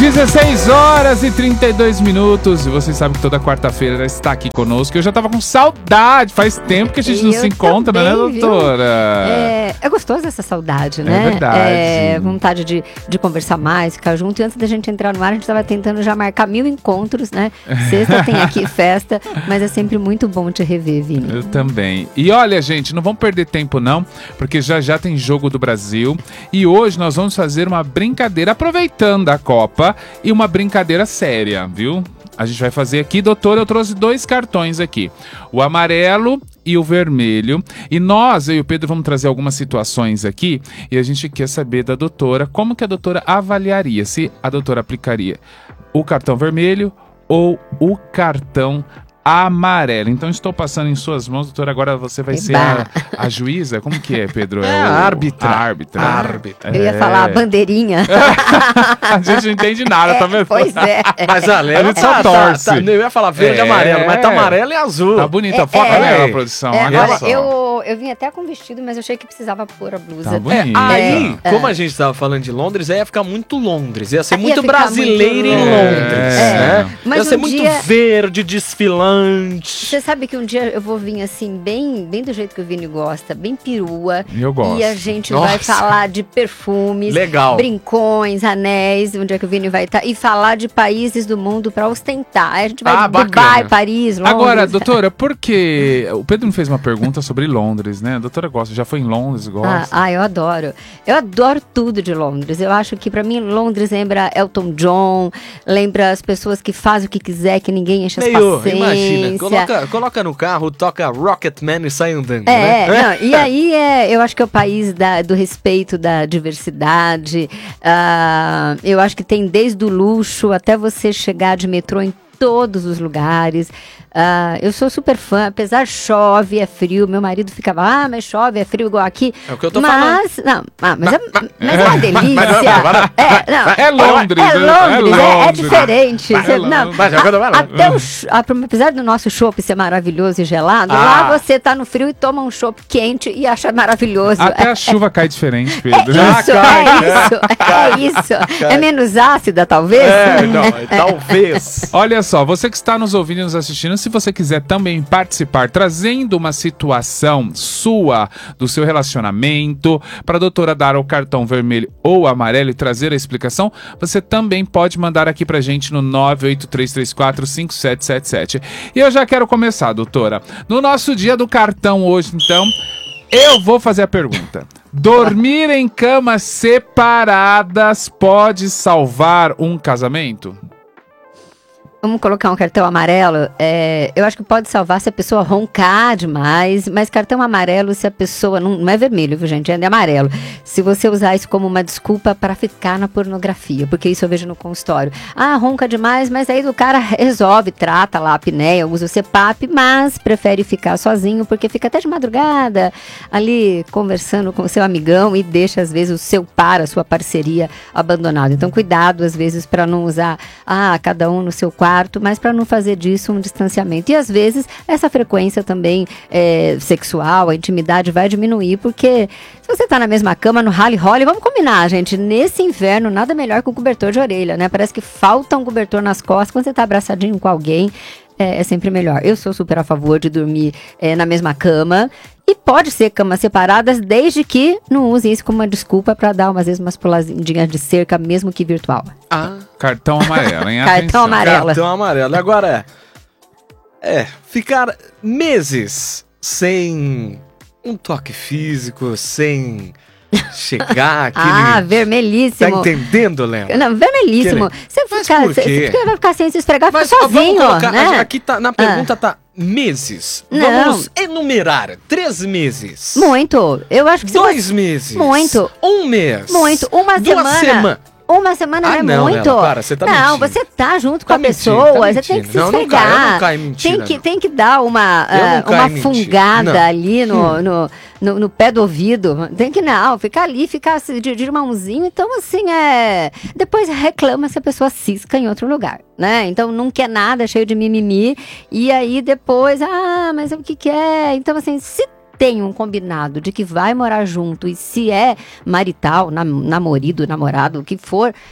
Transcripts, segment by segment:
16 horas e 32 minutos. E vocês sabem que toda quarta-feira ela está aqui conosco. Eu já tava com saudade. Faz tempo que a gente não se encontra, também, né, doutora? É gostoso essa saudade, né? É verdade. Vontade de conversar mais, ficar junto. E antes da gente entrar no ar, a gente tava tentando já marcar 1000 encontros, né? Sexta tem aqui festa, mas é sempre muito bom te rever, Vini. Eu também. E olha, gente, não vamos perder tempo não, porque já tem Jogo do Brasil. E hoje nós vamos fazer uma brincadeira, aproveitando a Copa, e uma brincadeira séria, viu? A gente vai fazer aqui, doutora, eu trouxe 2 cartões aqui, o amarelo e o vermelho, e eu e o Pedro vamos trazer algumas situações aqui, e a gente quer saber da doutora, como que a doutora avaliaria, se a doutora aplicaria o cartão vermelho ou o cartão amarelo. Então estou passando em suas mãos, doutora. Agora você vai ser a juíza? Como que é, Pedro? A árbitra. Eu ia falar a bandeirinha. A gente não entende nada, tá vendo? Pois é. Mas a gente só torce. Eu ia falar verde e amarelo, mas tá amarelo e azul. Tá bonita a foto, olha a produção. Olha só. Eu vim até com vestido, mas eu achei que precisava pôr a blusa. Tá bonito. Como a gente tava falando de Londres, aí ia ficar muito Londres. Ia ser muito ficar brasileiro muito em Londres. Né? Mas ia ser muito dia... verde, desfilante. Você sabe que um dia eu vou vir assim, bem do jeito que o Vini gosta, bem perua. Eu gosto. E a gente vai falar de perfumes, brincões, anéis, onde é que o Vini vai estar. E falar de países do mundo pra ostentar. Aí a gente vai Dubai, Paris, Londres. Agora, doutora, por que... O Pedro me fez uma pergunta sobre Londres, né? A doutora gosta, já foi em Londres, gosta? Eu adoro. Eu adoro tudo de Londres. Eu acho que pra mim Londres lembra Elton John, lembra as pessoas que fazem o que quiser, que ninguém enche as paciências. Imagina, coloca no carro, toca Rocketman e sai andando, e aí eu acho que é o país do respeito, da diversidade. Eu acho que tem desde o luxo até você chegar de metrô em todos os lugares. Eu sou super fã, apesar chove, é frio, meu marido ficava, mas chove, é frio igual aqui. É o que eu tô falando. Mas é uma delícia. É Londres. É diferente. Apesar do nosso chopp ser maravilhoso e gelado, lá você tá no frio e toma um chopp quente e acha maravilhoso. Até a chuva cai diferente, Pedro. É isso. É menos ácida, talvez? Talvez. Olha só, você que está nos ouvindo e nos assistindo, se você quiser também participar, trazendo uma situação sua, do seu relacionamento, para a doutora dar o cartão vermelho ou amarelo e trazer a explicação, você também pode mandar aqui pra gente no 983345777. E eu já quero começar, doutora. No nosso dia do cartão hoje, então, eu vou fazer a pergunta. Dormir em camas separadas pode salvar um casamento? Vamos colocar um cartão amarelo. Eu acho que pode salvar se a pessoa roncar demais, mas cartão amarelo se a pessoa... Não é vermelho, viu, gente? É amarelo. Se você usar isso como uma desculpa para ficar na pornografia, porque isso eu vejo no consultório. Ronca demais, mas aí o cara resolve, trata lá a apneia, usa o CPAP, mas prefere ficar sozinho, porque fica até de madrugada ali conversando com o seu amigão e deixa, às vezes, o seu a sua parceria abandonado. Então, cuidado, às vezes, para não usar cada um no seu quarto, mas para não fazer disso um distanciamento. E às vezes essa frequência também sexual, a intimidade vai diminuir, porque se você tá na mesma cama, no rally-holly, vamos combinar, gente, nesse inverno nada melhor que um cobertor de orelha, né? Parece que falta um cobertor nas costas quando você tá abraçadinho com alguém. É sempre melhor. Eu sou super a favor de dormir na mesma cama. E pode ser camas separadas, desde que não use isso como uma desculpa para dar, às vezes, umas puladinhas de cerca, mesmo que virtual. Cartão amarelo, hein? Cartão amarelo. Cartão amarelo. Agora, ficar meses sem um toque físico, sem... chegar aquele... vermelhíssimo. Tá entendendo, Léo? Não, vermelhíssimo. Você vai ficar sem se esfregar, fica sozinho, vamos colocar, né? Aqui tá, na pergunta tá meses. Não. Vamos enumerar. 3 meses. Muito. Eu acho que 2 meses. Muito. 1 mês. Muito. Uma semana. Uma semana não é muito. Não, para, você tá mentindo. Você tá junto com a pessoa, você tem que se esfregar. Eu não caio em mentira, tem que dar uma fungada ali no pé do ouvido. Tem que ficar ali, ficar de mãozinho. Então, assim, depois reclama se a pessoa cisca em outro lugar, né? Então, não quer nada, cheio de mimimi. E aí, depois, mas o que é? Então, assim, se tem um combinado de que vai morar junto e se é marital, namorado, o que for,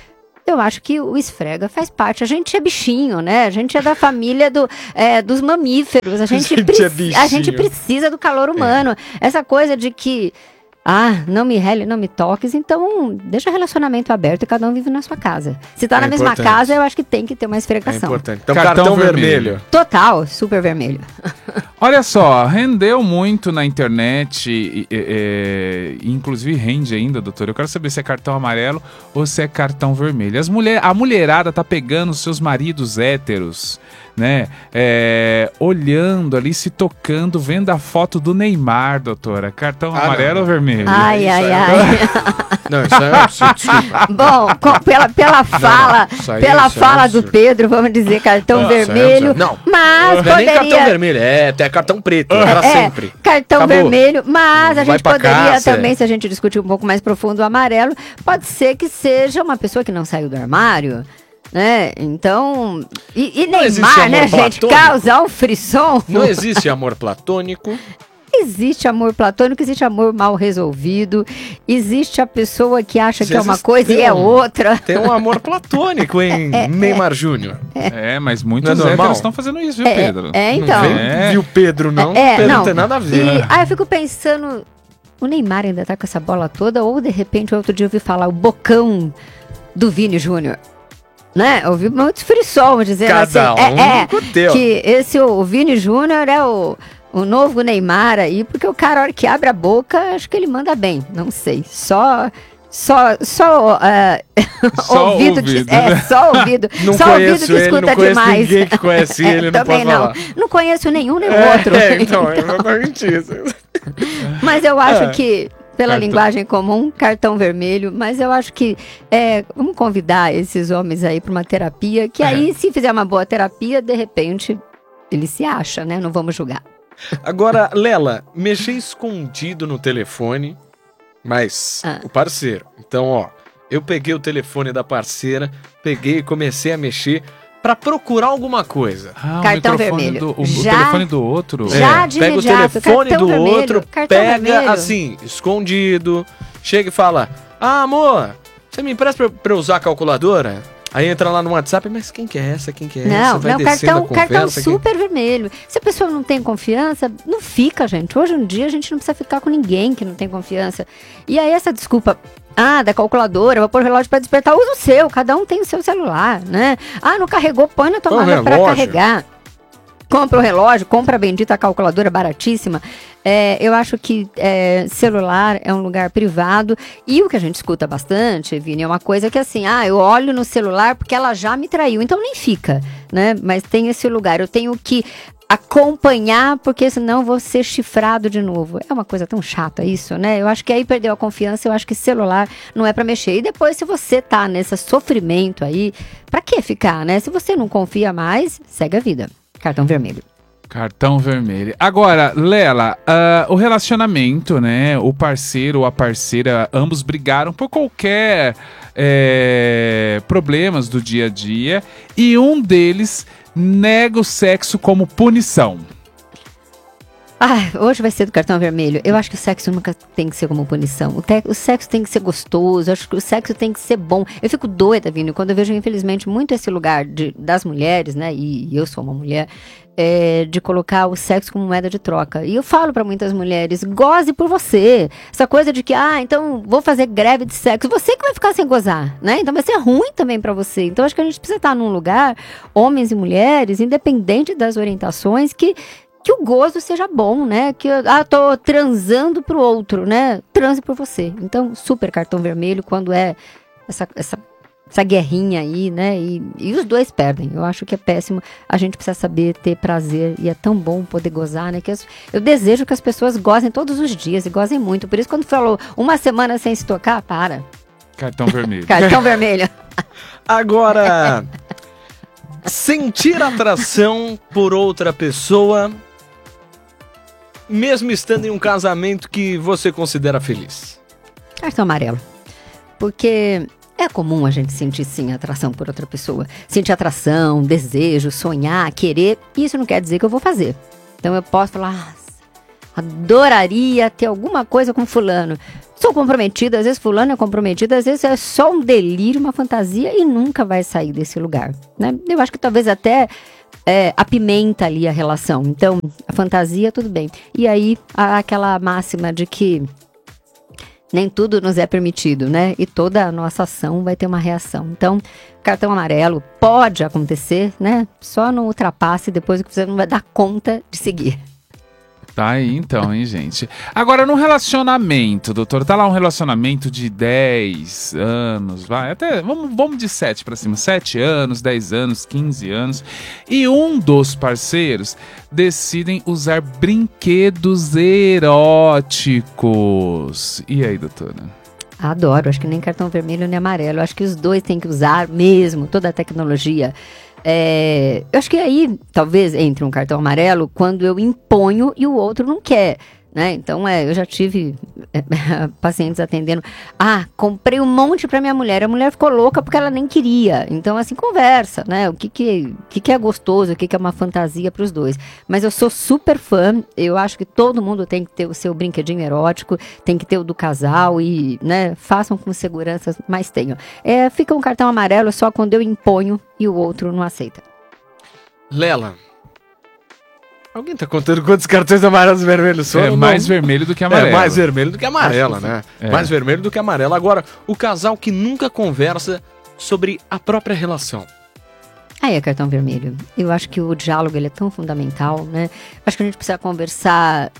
eu acho que o esfrega faz parte. A gente é bichinho, né? A gente é da família dos mamíferos. A gente precisa do calor humano. Essa coisa de que, não me rele, não me toques, então deixa o relacionamento aberto e cada um vive na sua casa. Se tá na mesma casa, eu acho que tem que ter uma esfregação. É importante. Então, cartão vermelho. Total, super vermelho. Olha só, rendeu muito na internet, inclusive rende ainda, doutor. Eu quero saber se é cartão amarelo ou se é cartão vermelho. A mulherada tá pegando seus maridos héteros, né? Olhando ali, se tocando, vendo a foto do Neymar, doutora. Cartão amarelo ou vermelho? Ai. Não, isso é desculpa. Bom, pela fala do Pedro, vamos dizer cartão vermelho. Não, mas não é nem poderia... cartão vermelho, é cartão preto, para sempre. Cartão vermelho, mas a gente poderia casa, também, se a gente discutir um pouco mais profundo o amarelo, pode ser que seja uma pessoa que não saiu do armário, né? Então, e Neymar, né, gente, causar um frisson. Não existe amor platônico. Existe amor platônico, existe amor mal resolvido, existe a pessoa que acha que é uma coisa e é outra. Tem um amor platônico em Neymar Júnior. Mas muitos héteros estão fazendo isso, viu, Pedro? Então. Não viu Pedro, não? Pedro não tem nada a ver. Eu fico pensando, o Neymar ainda tá com essa bola toda, ou de repente outro dia eu ouvi falar o bocão do Vini Júnior. Né? Eu ouvi muitos frissons dizendo Cada que o Vini Júnior é o novo Neymar aí, porque o cara, a hora que abre a boca, acho que ele manda bem, não sei, só ouvido. Só ouvido. Não só ouvido que ele, escuta não demais. Ninguém que conhece ele, não também pode falar. Não conheço nenhum nem outro. Então, é exatamente isso. Mas eu acho que, pela linguagem comum, cartão vermelho, mas eu acho que vamos convidar esses homens aí para uma terapia, que aí, se fizer uma boa terapia, de repente, ele se acha, né? Não vamos julgar. Agora, Lela, mexer escondido no telefone, mas o parceiro. Então, eu peguei o telefone da parceira, peguei e comecei a mexer pra procurar alguma coisa. Cartão vermelho. O telefone do outro. Pega o telefone do outro, pega assim, escondido, chega e fala: amor, você me empresta pra eu usar a calculadora? Aí entra lá no WhatsApp, mas quem que é essa? Quem que é essa? Vai descendo a conversa, cartão super vermelho. Se a pessoa não tem confiança, não fica, gente. Hoje em dia a gente não precisa ficar com ninguém que não tem confiança. E aí essa desculpa, da calculadora, vou pôr o relógio para despertar, usa o seu. Cada um tem o seu celular, né? Não carregou, põe na tomada para carregar. Compra o relógio, compra a bendita calculadora baratíssima. Eu acho que celular é um lugar privado. E o que a gente escuta bastante, Vini, é uma coisa que assim, eu olho no celular porque ela já me traiu, então nem fica, né? Mas tem esse lugar, eu tenho que acompanhar, porque senão vou ser chifrado de novo. É uma coisa tão chata isso, né? Eu acho que aí perdeu a confiança, eu acho que celular não é pra mexer. E depois, se você tá nesse sofrimento aí, pra que ficar, né? Se você não confia mais, segue a vida. Cartão vermelho. Cartão vermelho. Agora, Lela, o relacionamento, né? O parceiro ou a parceira, ambos brigaram por qualquer problemas do dia a dia e um deles nega o sexo como punição. Hoje vai ser do cartão vermelho. Eu acho que o sexo nunca tem que ser como punição. O sexo tem que ser gostoso. Eu acho que o sexo tem que ser bom. Eu fico doida, Vini, quando eu vejo, infelizmente, muito esse lugar das mulheres, né? E eu sou uma mulher, de colocar o sexo como moeda de troca. E eu falo pra muitas mulheres, goze por você. Essa coisa de que, então vou fazer greve de sexo. Você que vai ficar sem gozar, né? Então vai ser ruim também pra você. Então acho que a gente precisa estar num lugar, homens e mulheres, independente das orientações, que o gozo seja bom, né? Que tô transando pro outro, né? Transe por você. Então, super cartão vermelho quando é essa guerrinha aí, né? E os dois perdem. Eu acho que é péssimo. A gente precisa saber ter prazer e é tão bom poder gozar, né? Que eu desejo que as pessoas gozem todos os dias e gozem muito. Por isso, quando falou uma semana sem se tocar, para. Cartão vermelho. Cartão vermelho. Agora, sentir atração por outra pessoa, mesmo estando em um casamento que você considera feliz. Cartão amarelo. Porque é comum a gente sentir, sim, atração por outra pessoa. Sentir atração, desejo, sonhar, querer. Isso não quer dizer que eu vou fazer. Então eu posso falar, adoraria ter alguma coisa com fulano. sou comprometida, às vezes fulano é comprometido, às vezes é só um delírio, uma fantasia e nunca vai sair desse lugar, né? Eu acho que talvez até apimenta ali a relação. Então, a fantasia, tudo bem. E aí, há aquela máxima de que nem tudo nos é permitido, né? E toda a nossa ação vai ter uma reação. Então, cartão amarelo pode acontecer, né? Só não ultrapasse depois que você não vai dar conta de seguir. Tá aí então, hein, gente? Agora, num relacionamento, doutor, tá lá um relacionamento de 10 anos, vai, até, vamos de 7 pra cima, 7 anos, 10 anos, 15 anos, e um dos parceiros decidem usar brinquedos eróticos. E aí, doutora? Adoro, acho que nem cartão vermelho nem amarelo, acho que os dois têm que usar mesmo, toda a tecnologia. Eu acho que aí talvez entre um cartão amarelo quando eu imponho e o outro não quer, né? Então eu já tive pacientes atendendo, comprei um monte pra minha mulher, a mulher ficou louca porque ela nem queria. Então assim, conversa, né? O que é gostoso, o que é uma fantasia pros dois. Mas eu sou super fã, eu acho que todo mundo tem que ter o seu brinquedinho erótico, tem que ter o do casal e, né, façam com segurança, mas tenham. Fica um cartão amarelo só quando eu imponho e o outro não aceita. Lela, alguém tá contando quantos cartões amarelos e vermelhos são? É mais vermelho do que amarelo. É mais vermelho do que amarela, né? Mais vermelho do que amarela. Agora, o casal que nunca conversa sobre a própria relação. Aí é cartão vermelho. Eu acho que o diálogo ele é tão fundamental, né? Acho que a gente precisa conversar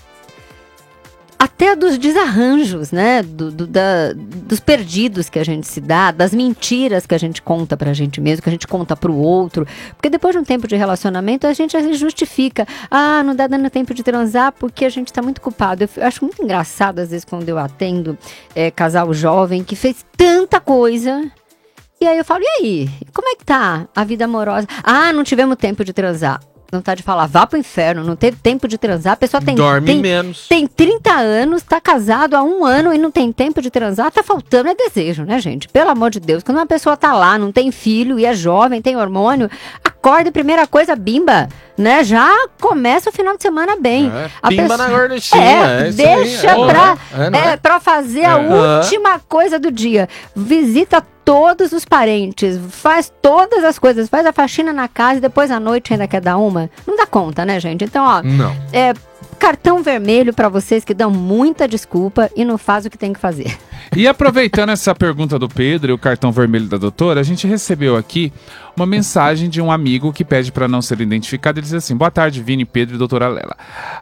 até dos desarranjos, né? Dos perdidos que a gente se dá, das mentiras que a gente conta pra gente mesmo, que a gente conta pro outro. Porque depois de um tempo de relacionamento, a gente justifica. Não dá dando tempo de transar porque a gente tá muito culpado. Eu acho muito engraçado, às vezes, quando eu atendo casal jovem que fez tanta coisa. E aí eu falo, e aí? Como é que tá a vida amorosa? Não tivemos tempo de transar. Vontade de falar, vá pro inferno, não teve tempo de transar, a pessoa dorme menos. Tem 30 anos, tá casado há 1 ano e não tem tempo de transar, tá faltando desejo, né, gente? Pelo amor de Deus, quando uma pessoa tá lá, não tem filho e é jovem, tem hormônio, acorda, primeira coisa, bimba, né? Já começa o final de semana bem. Bimba na gorduchinha. Deixa pra fazer a última coisa do dia. Visita todos os parentes, faz todas as coisas, faz a faxina na casa e depois à noite ainda quer dar uma. Não dá conta, né, gente? Então, não. Cartão vermelho pra vocês que dão muita desculpa e não faz o que tem que fazer. E aproveitando essa pergunta do Pedro e o cartão vermelho da doutora, a gente recebeu aqui uma mensagem de um amigo que pede para não ser identificado. Ele diz assim: boa tarde, Vini, Pedro e doutora Lela.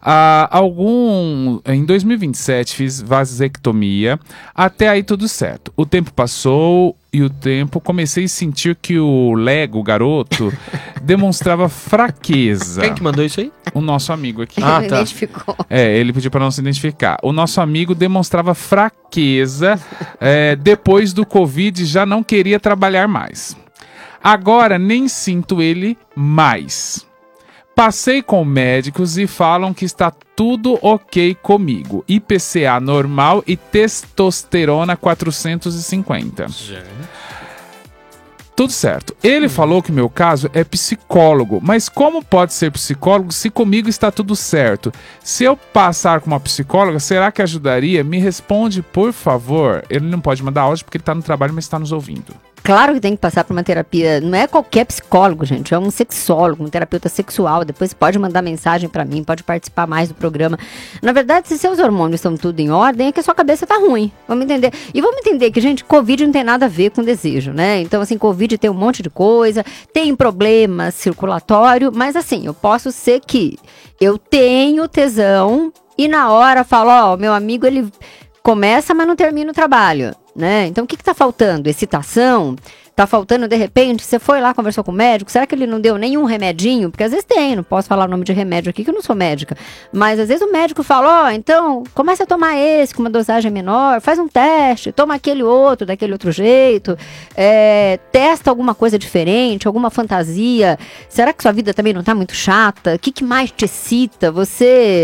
Em 2027 fiz vasectomia, até aí tudo certo. O tempo passou e comecei a sentir que o Lego, garoto, demonstrava fraqueza. Quem que mandou isso aí? O nosso amigo aqui. Ele identificou. Ele pediu para não se identificar. O nosso amigo demonstrava fraqueza, depois do Covid já não queria trabalhar mais. Agora nem sinto ele mais. Passei com médicos e falam que está tudo ok comigo. IPCA normal e testosterona 450. Tudo certo. Ele falou que meu caso é psicólogo, mas como pode ser psicólogo se comigo está tudo certo? Se eu passar com uma psicóloga, será que ajudaria? Me responde, por favor. Ele não pode mandar áudio porque ele está no trabalho, mas está nos ouvindo. Claro que tem que passar por uma terapia, não é qualquer psicólogo, gente, é um sexólogo, um terapeuta sexual. Depois pode mandar mensagem pra mim, pode participar mais do programa. Na verdade, se seus hormônios estão tudo em ordem, é que a sua cabeça tá ruim, vamos entender. E vamos entender que, gente, Covid não tem nada a ver com desejo, né? Então, assim, Covid tem um monte de coisa, tem problema circulatório, mas assim, eu posso ser que eu tenho tesão e na hora falo, meu amigo, ele começa, mas não termina o trabalho. Né? Então, o que tá faltando? Excitação? Tá faltando, de repente, você foi lá, conversou com o médico, será que ele não deu nenhum remedinho? Porque às vezes tem, não posso falar o nome de remédio aqui, que eu não sou médica. Mas às vezes o médico fala, então, começa a tomar esse com uma dosagem menor, faz um teste, toma aquele outro, daquele outro jeito, testa alguma coisa diferente, alguma fantasia. Será que sua vida também não tá muito chata? O que mais te excita? Você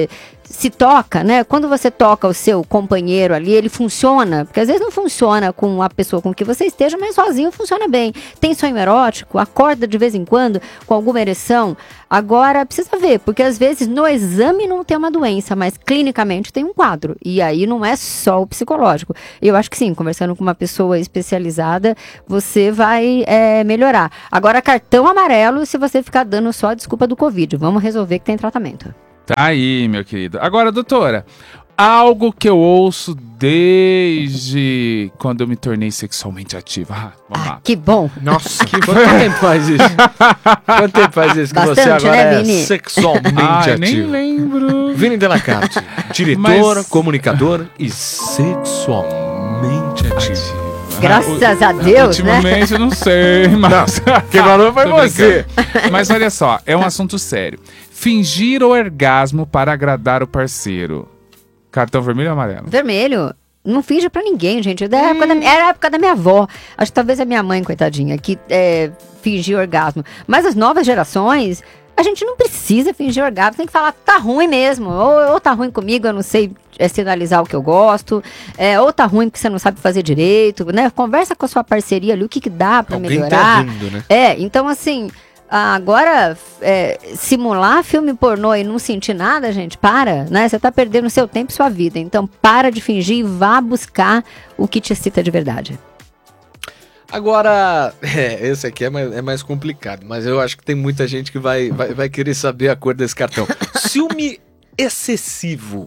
se toca, né? Quando você toca o seu companheiro ali, ele funciona, porque às vezes não funciona com a pessoa com que você esteja, mas sozinho funciona bem. Tem sonho erótico, acorda de vez em quando com alguma ereção. Agora, precisa ver, porque às vezes no exame não tem uma doença, mas clinicamente tem um quadro. E aí não é só o psicológico. Eu acho que sim, conversando com uma pessoa especializada, você vai melhorar. Agora, cartão amarelo se você ficar dando só a desculpa do Covid. Vamos resolver que tem tratamento. Tá aí, meu querido. Agora, doutora, algo que eu ouço desde quando eu me tornei sexualmente ativa. Vamos lá. Que bom. Nossa, quanto tempo faz isso? Quanto tempo faz isso que Bastante, você agora né, é Vini? sexualmente ativo? Nem lembro. Vini Delacarte, diretora, comunicadora e sexualmente ativa. Graças a Deus, né? Ultimamente eu não sei, mas... Quem falou foi Tô você. brincando. Mas olha só, é um assunto sério. Fingir orgasmo para agradar o parceiro. Cartão vermelho ou amarelo? Vermelho. Não finge pra ninguém, gente. Era a época da minha avó. Acho que talvez a minha mãe, coitadinha, que fingia orgasmo. Mas as novas gerações, a gente não precisa fingir orgasmo. Tem que falar, tá ruim mesmo. Ou tá ruim comigo, eu não sei sinalizar o que eu gosto. Ou tá ruim porque você não sabe fazer direito, né? Conversa com a sua parceria ali, o que dá pra melhorar. Tá rindo, né? Então assim... Agora, simular filme pornô e não sentir nada, gente, para, né? Você tá perdendo seu tempo e sua vida. Então, para de fingir e vá buscar o que te excita de verdade. Agora, esse aqui é mais complicado, mas eu acho que tem muita gente que vai querer saber a cor desse cartão. Ciúme excessivo.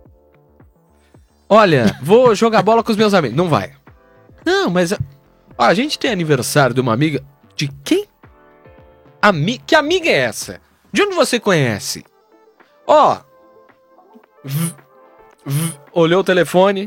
Olha, vou jogar bola com os meus amigos. Não vai. Não, mas a gente tem aniversário de uma amiga. De quem? Que amiga é essa? De onde você conhece? Olhou o telefone.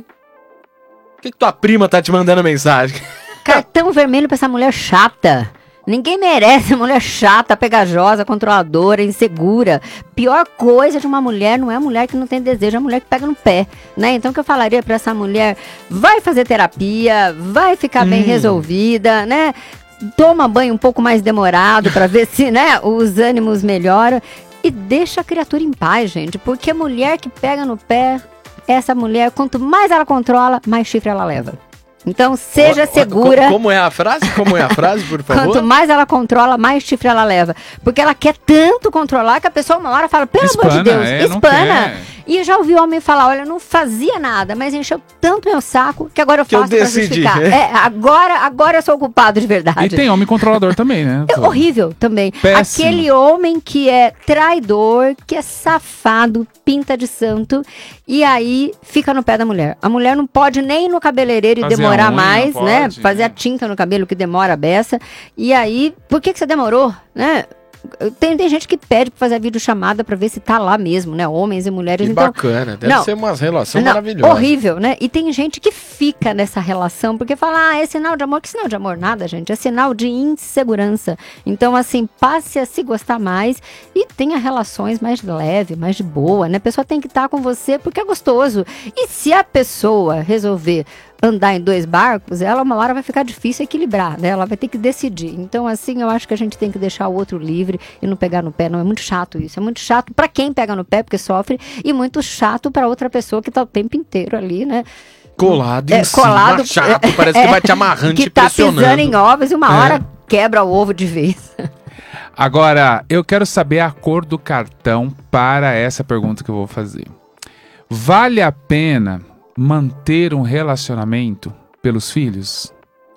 O que tua prima tá te mandando mensagem? Cartão vermelho pra essa mulher chata. Ninguém merece mulher chata, pegajosa, controladora, insegura. Pior coisa de uma mulher não é a mulher que não tem desejo, é a mulher que pega no pé, né? Então o que eu falaria pra essa mulher, vai fazer terapia, vai ficar bem resolvida, né? Toma banho um pouco mais demorado pra ver se, né, os ânimos melhoram. E deixa a criatura em paz, gente. Porque mulher que pega no pé, essa mulher, quanto mais ela controla, mais chifre ela leva. Então, seja segura. Como é a frase? Como é a frase, por favor? Quanto mais ela controla, mais chifre ela leva. Porque ela quer tanto controlar que a pessoa uma hora fala, pelo amor de Deus, espana. E eu já ouvi homem falar, olha, eu não fazia nada, mas encheu tanto meu saco que agora eu faço pra justificar. Agora eu sou o culpado de verdade. E tem homem controlador também, né? Horrível também. Péssimo. Aquele homem que é traidor, que é safado, pinta de santo, e aí fica no pé da mulher. A mulher não pode nem ir no cabeleireiro e demorar mais, né? Fazer a tinta no cabelo que demora a beça. E aí, por que você demorou, né? Tem gente que pede pra fazer a videochamada pra ver se tá lá mesmo, né? Homens e mulheres. Que então, bacana, deve ser uma relação maravilhosa. Horrível, né? E tem gente que fica nessa relação porque fala, é sinal de amor. Que sinal de amor? Nada, gente. É sinal de insegurança. Então, assim, passe a se gostar mais e tenha relações mais leve, mais de boa, né? A pessoa tem que estar com você porque é gostoso. E se a pessoa resolver andar em dois barcos, ela uma hora vai ficar difícil equilibrar, né? Ela vai ter que decidir. Então, assim, eu acho que a gente tem que deixar o outro livre e não pegar no pé. Não, é muito chato isso. É muito chato pra quem pega no pé, porque sofre, e muito chato pra outra pessoa que tá o tempo inteiro ali, né? Colado em cima, chato, parece que vai te amarrando, te pressionando. Que tá pisando em ovos e uma hora quebra o ovo de vez. Agora, eu quero saber a cor do cartão para essa pergunta que eu vou fazer. Vale a pena manter um relacionamento pelos filhos?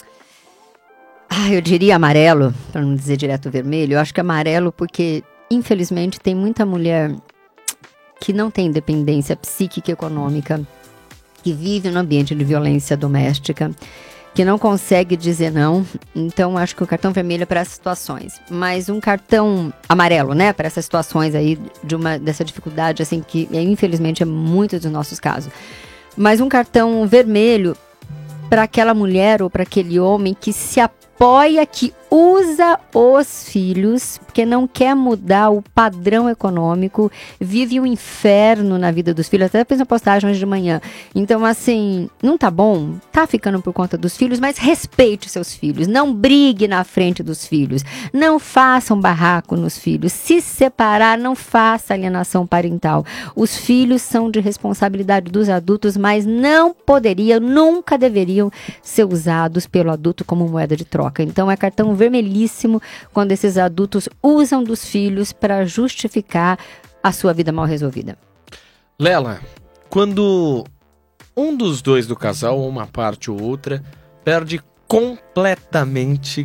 Eu diria amarelo, para não dizer direto vermelho. Eu acho que amarelo porque, infelizmente, tem muita mulher que não tem independência psíquica e econômica, que vive no ambiente de violência doméstica, que não consegue dizer não. Então, acho que o cartão vermelho é para essas situações. Mas um cartão amarelo, né, para essas situações aí, dessa dificuldade, assim, que infelizmente é muito dos nossos casos. Mas um cartão vermelho para aquela mulher ou para aquele homem que se apoia, que usa os filhos, porque não quer mudar o padrão econômico, vive um inferno na vida dos filhos. Até fiz uma postagem hoje de manhã. Então, assim, não tá bom? Tá ficando por conta dos filhos, mas respeite seus filhos. Não brigue na frente dos filhos. Não faça um barraco nos filhos. Se separar, não faça alienação parental. Os filhos são de responsabilidade dos adultos, mas não poderiam, nunca deveriam ser usados pelo adulto como moeda de troca. Então, é cartão vermelhíssimo quando esses adultos usam dos filhos para justificar a sua vida mal resolvida. Lela, quando um dos dois do casal, ou uma parte ou outra, perde completamente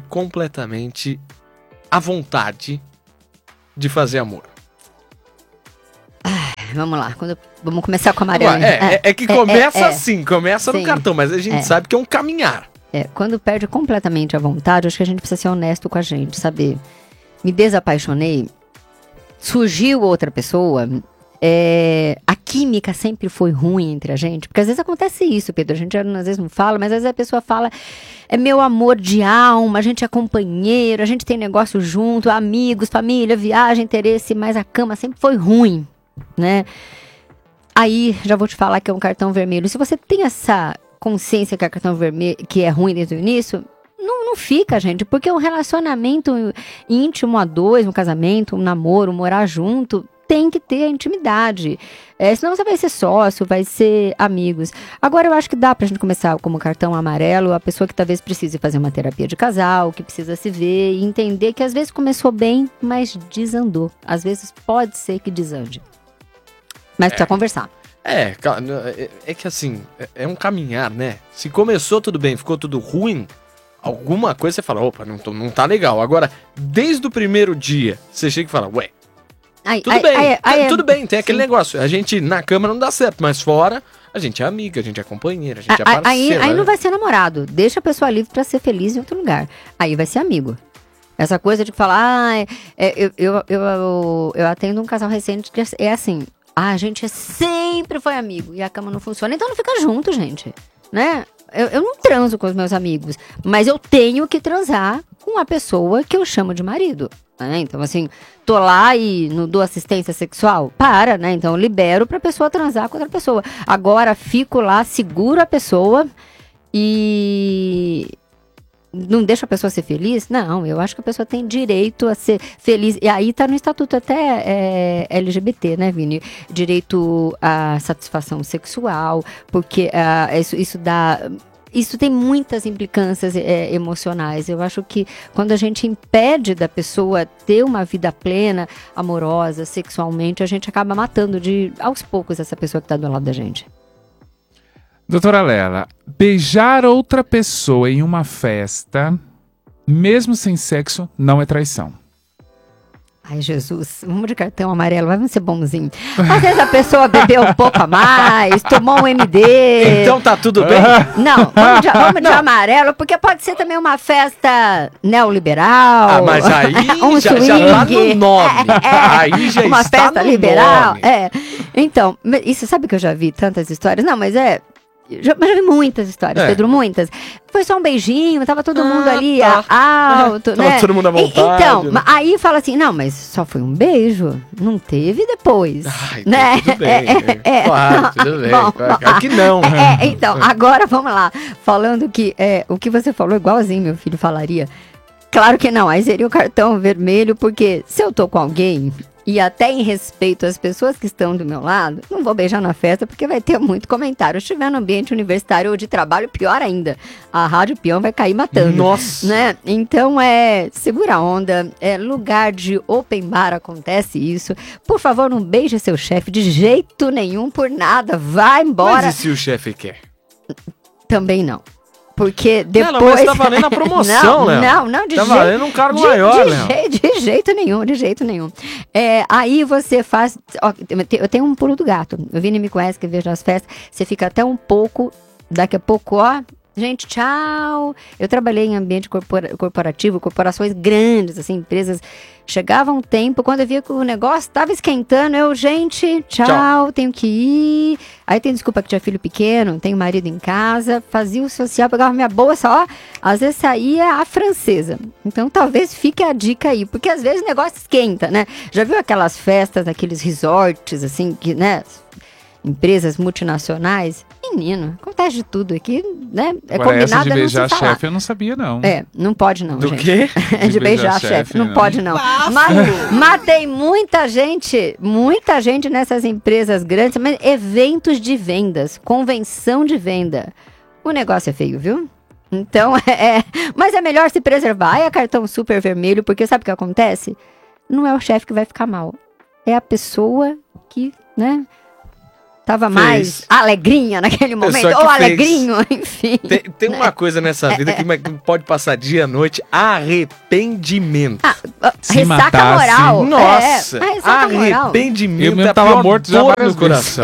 a vontade de fazer amor. Vamos lá, vamos começar com a amarela. Que começa assim, começa sim, no cartão, mas a gente sabe que é um caminhar. Quando perde completamente a vontade, acho que a gente precisa ser honesto com a gente, saber. Me desapaixonei, surgiu outra pessoa, a química sempre foi ruim entre a gente, porque às vezes acontece isso, Pedro, a gente às vezes não fala, mas às vezes a pessoa fala, é meu amor de alma, a gente é companheiro, a gente tem negócio junto, amigos, família, viagem, interesse, mas a cama sempre foi ruim, né? Aí, já vou te falar que é um cartão vermelho. Se você tem essa consciência que é cartão vermelho, que é ruim desde o início, não fica, gente, porque um relacionamento íntimo a dois, um casamento, um namoro, morar junto, tem que ter a intimidade. Senão você vai ser sócio, vai ser amigos. Agora, eu acho que dá pra gente começar como cartão amarelo, a pessoa que talvez precise fazer uma terapia de casal, que precisa se ver e entender que às vezes começou bem, mas desandou. Às vezes pode ser que desande. Mas precisa conversar. É que assim, é um caminhar, né? Se começou tudo bem, ficou tudo ruim, alguma coisa você fala, opa, não tá legal. Agora, desde o primeiro dia, você chega e fala, ué, tudo bem, tem aquele negócio. A gente na cama não dá certo, mas fora, a gente é amiga, a gente é companheira, a gente é parceira. Aí não vai ser namorado, deixa a pessoa livre pra ser feliz em outro lugar. Aí vai ser amigo. Essa coisa de falar, eu atendo um casal recente que é assim... a gente sempre foi amigo e a cama não funciona, então não fica junto, gente, né? Eu não transo com os meus amigos, mas eu tenho que transar com a pessoa que eu chamo de marido, né? Então, assim, tô lá e não dou assistência sexual, né? Então, eu libero pra pessoa transar com outra pessoa. Agora, fico lá, seguro a pessoa e... não deixa a pessoa ser feliz? Não, eu acho que a pessoa tem direito a ser feliz. E aí tá no estatuto até LGBT, né, Vini? Direito à satisfação sexual, porque isso tem muitas implicâncias emocionais. Eu acho que quando a gente impede da pessoa ter uma vida plena, amorosa, sexualmente, a gente acaba matando aos poucos essa pessoa que tá do lado da gente. Doutora Lela, beijar outra pessoa em uma festa, mesmo sem sexo, não é traição. Ai, Jesus, vamos de cartão amarelo, vamos ser bonzinho. Às vezes a pessoa bebeu um pouco a mais, tomou um MD. Então tá tudo bem? Não, vamos de amarelo, porque pode ser também uma festa neoliberal. Mas aí já tá no nome. Aí já uma está festa no liberal. nome. Então, isso sabe que eu já vi tantas histórias? Não, mas já vi muitas histórias, Pedro, muitas. Foi só um beijinho, tava todo mundo ali alto, né? Tava todo mundo à vontade. Então, né? aí fala assim, não, mas só foi um beijo, não teve depois, né? Tudo bem, claro, tudo bem. Claro que não. Então, agora vamos lá, falando que o que você falou igualzinho meu filho falaria. Claro que não, aí seria o cartão vermelho, porque se eu tô com alguém... e até em respeito às pessoas que estão do meu lado, não vou beijar na festa porque vai ter muito comentário. Se estiver no ambiente universitário ou de trabalho, pior ainda. A Rádio Peão vai cair matando. Nossa! Né? Então, segura a onda. Lugar de open bar acontece isso. Por favor, não beije seu chefe de jeito nenhum, por nada. Vai embora. Mas e se o chefe quer? Também não. Porque depois... Não, mas tá valendo a promoção, né? Não, de tá jeito... valendo um cargo maior, né? De jeito nenhum. Aí você faz... Ó, eu tenho um pulo do gato. O Vini me conhece, que vejo as festas. Você fica até um pouco... Daqui a pouco, Gente, tchau. Eu trabalhei em ambiente corporativo, corporações grandes, assim, empresas. Chegava um tempo, quando eu via que o negócio estava esquentando, gente, tchau, tenho que ir. Aí tem desculpa que tinha filho pequeno, tenho marido em casa, fazia o social, pegava minha bolsa, ó, às vezes saía a francesa. Então talvez fique a dica aí, porque às vezes o negócio esquenta, né? Já viu aquelas festas, aqueles resorts, assim, que, né? Empresas multinacionais, menino, acontece de tudo aqui, né? É agora, combinado, essa de beijar não se chefe eu não sabia, não. Não pode não, Do gente. quê? De beijar chefe, não pode não. Matei muita gente nessas empresas grandes, mas eventos de vendas, convenção de venda. O negócio é feio, viu? Então, mas é melhor se preservar. É cartão super vermelho, porque sabe o que acontece? Não é o chefe que vai ficar mal. É a pessoa que, né? Tava mais alegrinha naquele momento, ou alegrinho, enfim. Tem uma coisa nessa vida que pode passar dia, noite, arrependimento. Ressaca moral. Nossa, arrependimento. Eu mesmo tava morto já várias vezes.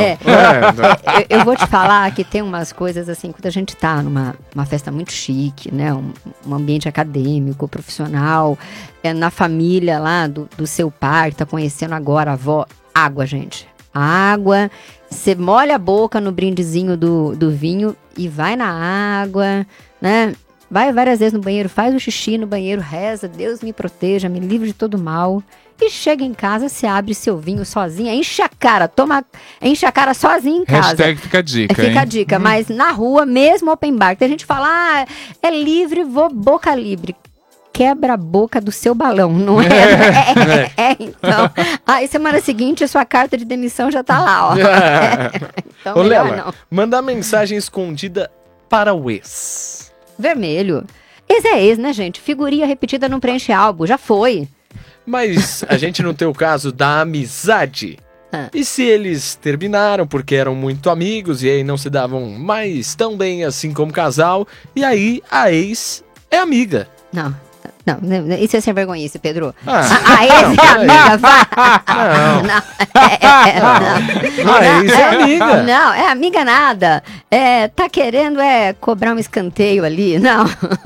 Eu vou te falar que tem umas coisas assim, quando a gente tá numa festa muito chique, né, um ambiente acadêmico, profissional, na família lá do seu pai, que tá conhecendo agora a avó, água, gente. Água, você molha a boca no brindezinho do vinho e vai na água, né? Vai várias vezes no banheiro, faz o xixi no banheiro, reza, Deus me proteja, me livre de todo mal. E chega em casa, se abre seu vinho sozinha, enche a cara sozinho em casa. Hashtag fica a dica, Fica a dica, mas na rua, mesmo open bar, tem gente que fala, é livre, vou boca livre. Quebra a boca do seu balão, não é? Então. Aí semana seguinte, a sua carta de demissão já tá lá, ó. Então, ô, Lela, mandar mensagem escondida para o ex. Vermelho. Ex é ex, né, gente? Figurinha repetida não preenche álbum, já foi. Mas a gente não tem o caso da amizade. E se eles terminaram porque eram muito amigos e aí não se davam mais tão bem assim como casal, e aí a ex é amiga? Não, isso é sem vergonhice, Pedro. A ex é amiga, vai. A ex é amiga. Não, é amiga nada. Tá querendo cobrar um escanteio ali. Não.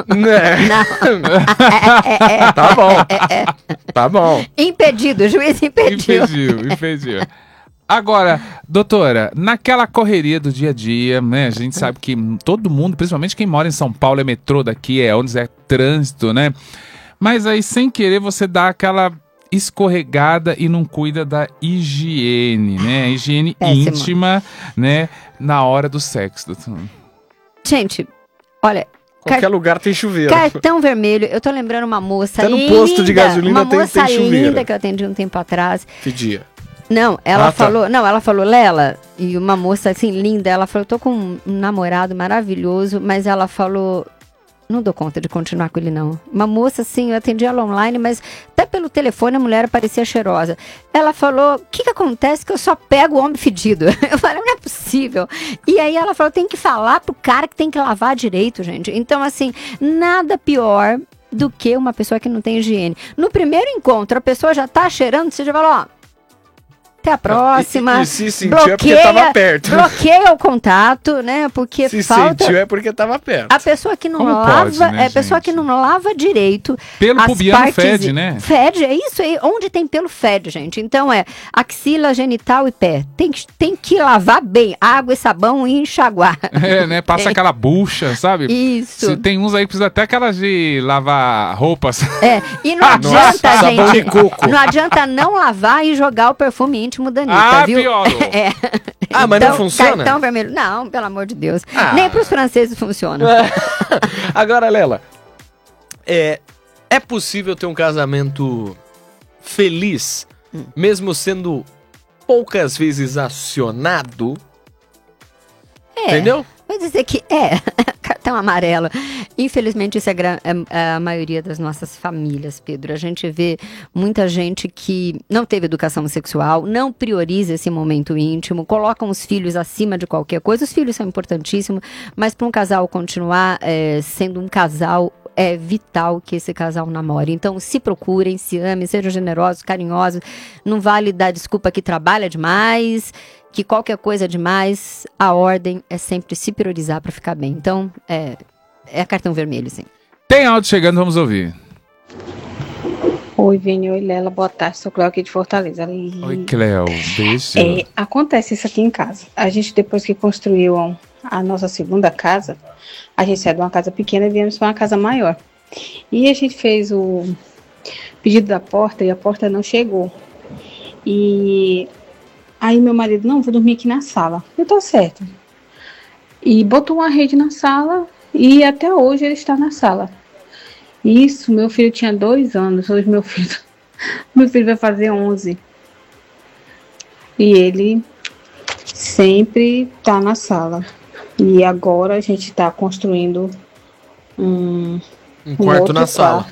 Tá bom. Impedido, o juiz impediu. Impediu. Agora, doutora, naquela correria do dia a dia, né? A gente sabe que todo mundo, principalmente quem mora em São Paulo, é metrô daqui, é ônibus, é trânsito, né? Mas aí, sem querer, você dá aquela escorregada e não cuida da higiene, né? A higiene íntima, né? Na hora do sexo, doutor. Gente, olha... Qualquer lugar tem chuveiro. Cartão vermelho. Eu tô lembrando uma moça linda. Até no posto de gasolina tem chuveiro. Uma moça linda que eu atendi um tempo atrás. Que dia? Não, ela falou, Lela, e uma moça assim, linda, ela falou, tô com um namorado maravilhoso, mas ela falou, não dou conta de continuar com ele não. Uma moça assim, eu atendi ela online, mas até pelo telefone a mulher parecia cheirosa. Ela falou, o que acontece que eu só pego o homem fedido? Eu falei, não é possível. E aí ela falou, tem que falar pro cara que tem que lavar direito, gente. Então assim, nada pior do que uma pessoa que não tem higiene. No primeiro encontro, a pessoa já tá cheirando, você já fala, ó, até a próxima. E se sentiu é porque tava perto. Bloqueia o contato, né? Porque se sentiu é porque tava perto. A pessoa que não lava, né, pessoa que não lava direito. Pelo pubiano fede, né? Fede, é isso aí. Onde tem pelo fede, gente. Então axila, genital e pé. Tem que lavar bem, água e sabão e enxaguar. Né? Passa aquela bucha, sabe? Isso. Se tem uns aí que precisa até aquelas de lavar roupas. E não adianta, gente. Não adianta não lavar e jogar o perfume íntimo da Anitta, viu? Pior. Mas não funciona? Cartão vermelho. Não, pelo amor de Deus. Nem pros franceses funciona. Agora, Lela, é possível ter um casamento feliz, mesmo sendo poucas vezes acionado? Entendeu? Vou dizer que cartão amarelo. Infelizmente, isso é a maioria das nossas famílias, Pedro. A gente vê muita gente que não teve educação sexual, não prioriza esse momento íntimo, colocam os filhos acima de qualquer coisa. Os filhos são importantíssimos, mas para um casal continuar sendo um casal, é vital que esse casal namore. Então, se procurem, se amem, sejam generosos, carinhosos. Não vale dar desculpa que trabalha demais, que qualquer coisa demais. A ordem é sempre se priorizar para ficar bem. Então, é cartão vermelho, sim. Tem áudio chegando, vamos ouvir. Oi, Vini, oi, Lela, boa tarde, sou Cléo aqui de Fortaleza. Oi, Cléo, beijo. Acontece isso aqui em casa. A gente, depois que construiu a nossa segunda casa, a gente saiu de uma casa pequena e viemos para uma casa maior. E a gente fez o pedido da porta e a porta não chegou. E aí meu marido, não, vou dormir aqui na sala. Eu tô certo. E botou uma rede na sala e até hoje ele está na sala. Isso, meu filho tinha 2 anos, hoje meu filho vai fazer 11. E ele sempre tá na sala. E agora a gente tá construindo um quarto na sala.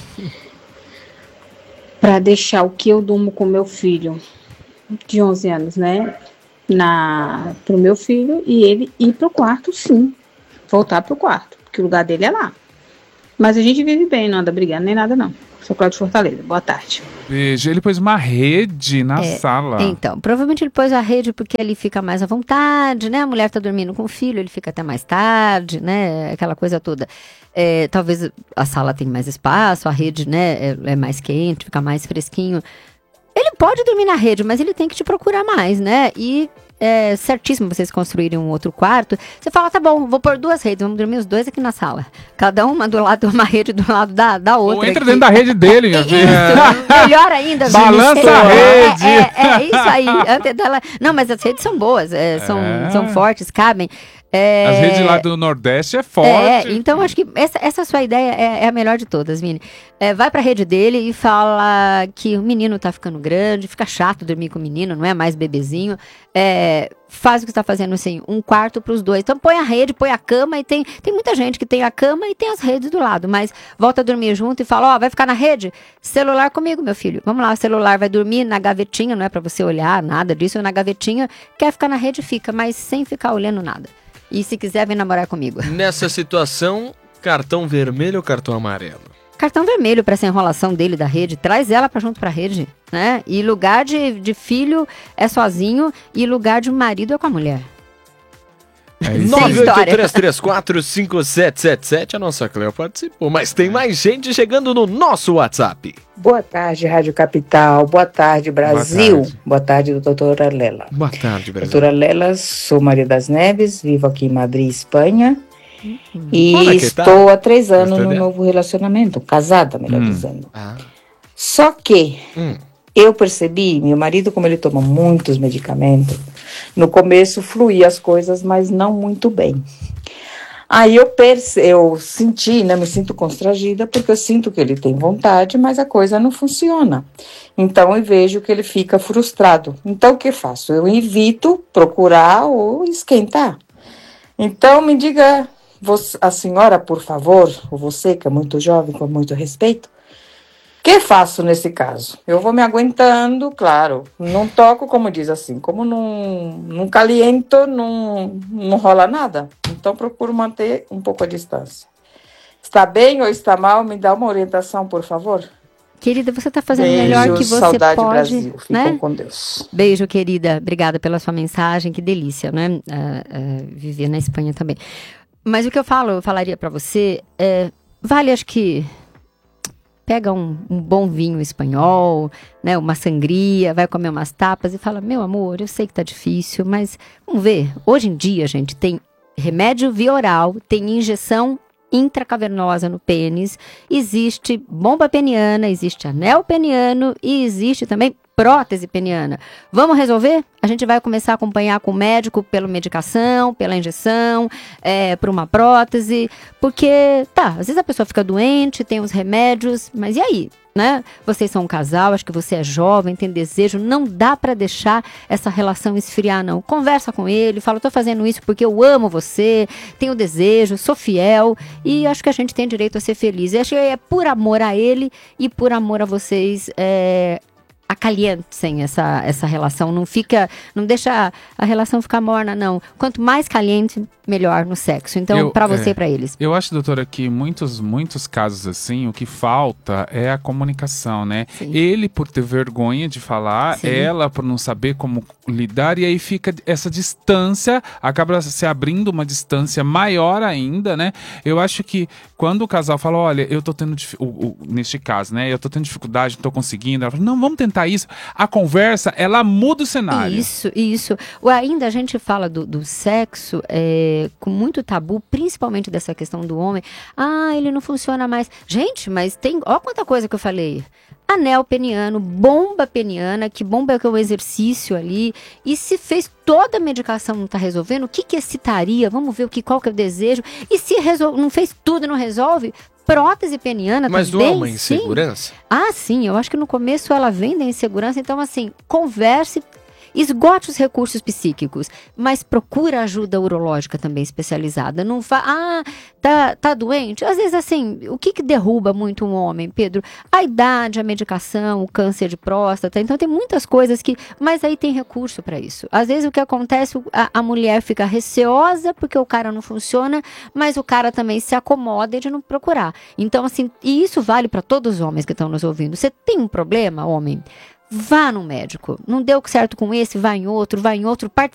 Para deixar o que eu durmo com meu filho de 11 anos, né? Pro meu filho e ele ir pro quarto, sim. Voltar pro quarto, porque o lugar dele é lá. Mas a gente vive bem, não anda brigando nem nada, não. Sou Cláudio de Fortaleza. Boa tarde. Beijo. Ele pôs uma rede na sala. Então, provavelmente ele pôs a rede porque ele fica mais à vontade, né? A mulher tá dormindo com o filho, ele fica até mais tarde, né? Aquela coisa toda. Talvez a sala tenha mais espaço, a rede, né? É mais quente, fica mais fresquinho. Ele pode dormir na rede, mas ele tem que te procurar mais, né? E é certíssimo vocês construírem um outro quarto. Você fala, tá bom, vou pôr 2 redes, vamos dormir os 2 aqui na sala. Cada uma do lado de uma rede, do lado da outra. Ou entra aqui. dentro da rede dele, minha filha. Melhor ainda. Balança a rede. É isso aí. Antes dela... Não, mas as redes são boas, são fortes, cabem. As redes lá do Nordeste é forte. Então acho que essa sua ideia é a melhor de todas, Vini. Vai pra rede dele e fala que o menino tá ficando grande, fica chato dormir com o menino, não é mais bebezinho. Faz o que você tá fazendo assim, um quarto pros 2. Então põe a rede, põe a cama e tem muita gente que tem a cama e tem as redes do lado, mas volta a dormir junto e fala, vai ficar na rede? Celular comigo, meu filho. Vamos lá, o celular vai dormir na gavetinha, não é pra você olhar nada disso, na gavetinha. Quer ficar na rede, fica, mas sem ficar olhando nada. E se quiser, vem namorar comigo. Nessa situação, cartão vermelho ou cartão amarelo? Cartão vermelho para essa enrolação dele da rede. Traz ela para junto pra rede, né? E lugar de filho é sozinho e lugar de marido é com a mulher. 983345777, a nossa Cleo participou, mas tem mais gente chegando no nosso WhatsApp. Boa tarde, Rádio Capital. Boa tarde, Brasil. Boa tarde, doutora Lela. Boa tarde, Brasil. Doutora Lela, sou Maria das Neves, vivo aqui em Madrid, Espanha. E estou há 3 anos no novo relacionamento, casada, melhor dizendo. Só que eu percebi, meu marido, como ele toma muitos medicamentos, no começo fluía as coisas, mas não muito bem. Aí eu senti, né, me sinto constrangida, porque eu sinto que ele tem vontade, mas a coisa não funciona. Então eu vejo que ele fica frustrado. Então o que faço? Eu evito procurar ou esquentar. Então me diga, a senhora, por favor, ou você que é muito jovem, com muito respeito, o que faço nesse caso? Eu vou me aguentando, claro, não toco, como diz assim, como não caliento, não rola nada. Então procuro manter um pouco a distância. Está bem ou está mal? Me dá uma orientação, por favor. Querida, você está fazendo o melhor que você saudade pode. Brasil. Ficam, né? com Deus. Beijo, querida. Obrigada pela sua mensagem. Que delícia, né? Viver na Espanha também. Mas o que eu falaria para você vale, acho que pega um bom vinho espanhol, né, uma sangria, vai comer umas tapas e fala, meu amor, eu sei que tá difícil, mas vamos ver. Hoje em dia, gente, tem remédio via oral, tem injeção intracavernosa no pênis, existe bomba peniana, existe anel peniano e existe também prótese peniana. Vamos resolver? A gente vai começar a acompanhar com o médico pela medicação, pela injeção, por uma prótese, porque, às vezes a pessoa fica doente, tem os remédios, mas e aí? Né? Vocês são um casal, acho que você é jovem, tem desejo, não dá pra deixar essa relação esfriar, não. Conversa com ele, fala, tô fazendo isso porque eu amo você, tenho desejo, sou fiel e acho que a gente tem direito a ser feliz. Eu acho que é por amor a ele e por amor a vocês, acalientem essa relação, não deixa a relação ficar morna, não. Quanto mais caliente, melhor no sexo. Então, para você e para eles. Eu acho, doutora, que muitos casos assim, o que falta é a comunicação, né? Sim. Ele por ter vergonha de falar, sim, ela por não saber como lidar, e aí fica essa distância, acaba se abrindo uma distância maior ainda, né? Eu acho que quando o casal fala, olha, eu tô tendo neste caso, né? Eu tô tendo dificuldade, não tô conseguindo. Ela fala, não, vamos tentar isso. A conversa, ela muda o cenário. Isso. Ainda a gente fala do sexo com muito tabu, principalmente dessa questão do homem. Ele não funciona mais. Gente, mas tem... Olha quanta coisa que eu falei. Anel peniano, bomba peniana, que bomba que é o exercício ali. E se fez toda a medicação não está resolvendo, o que excitaria? Vamos ver qual que é o desejo. E se não fez tudo e não resolve... Prótese peniana mas também. Mas não é uma insegurança? Sim, eu acho que no começo ela vem da insegurança, então assim, converse, esgote os recursos psíquicos, mas procura ajuda urológica também especializada. Não tá doente? Às vezes assim, o que derruba muito um homem, Pedro? A idade, a medicação, o câncer de próstata, então tem muitas coisas mas aí tem recurso para isso. Às vezes o que acontece, a mulher fica receosa porque o cara não funciona, mas o cara também se acomoda de não procurar. Então assim, e isso vale para todos os homens que estão nos ouvindo. Você tem um problema, homem? Vá no médico. Não deu certo com esse, vai em outro, participe